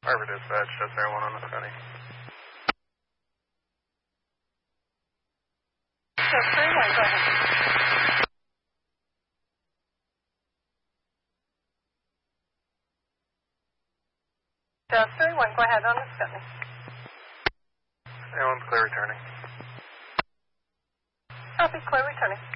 Harbor Dispatch, just Air 1 on the 20. Just 31, go ahead. Just 31, go ahead on the Sydney. Air 1's clear returning. Copy, clear returning.